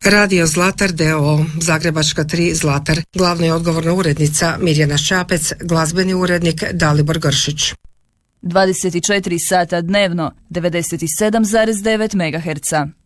Radio Zlatar d.o.o. Zagrebačka 3 Zlatar. Glavna je odgovorna urednica Mirjana Šapec, glazbeni urednik Dalibor Gršić. 24 sata dnevno, 97,9 MHz.